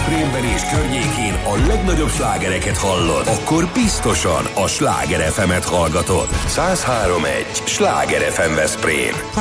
Veszprémben és környékén a legnagyobb slágereket hallod, akkor biztosan a Sláger FM-et hallgatod. 103.1 Sláger FM Veszprém.